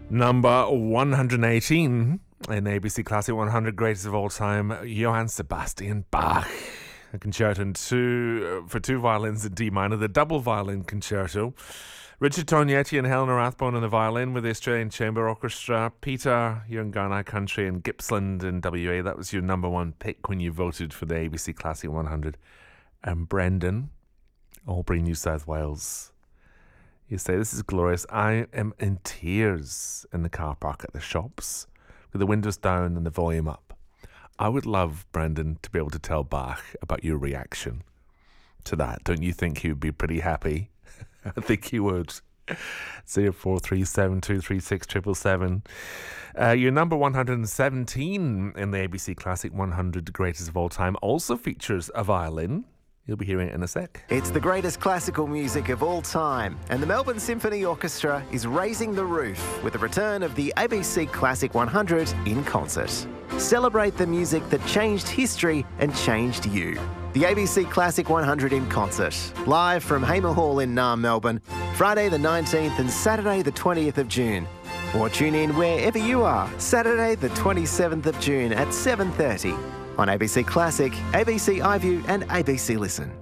Number 118 in ABC Classic 100 Greatest of All Time, Johann Sebastian Bach. A concerto for two violins in D minor, the double violin concerto. Richard Tognetti and Helena Rathbone on the violin with the Australian Chamber Orchestra. Peter Gunai Country and Gippsland in WA. That was your number one pick when you voted for the ABC Classic 100. And Brendan, Albury, New South Wales. You say, this is glorious. I am in tears in the car park at the shops with the windows down and the volume up. I would love, Brendan, to be able to tell Bach about your reaction to that. Don't you think he would be pretty happy? I think he would. 0437236777. Your number 117 in the ABC Classic 100 Greatest of All Time also features a violin. You'll be hearing it in a sec. It's the greatest classical music of all time, and the Melbourne Symphony Orchestra is raising the roof with the return of the ABC Classic 100 in concert. Celebrate the music that changed history and changed you. The ABC Classic 100 in concert, live from Hamer Hall in Naarm, Melbourne, Friday the 19th and Saturday the 20th of June. Or tune in wherever you are, Saturday the 27th of June at 7:30 on ABC Classic, ABC iView and ABC Listen.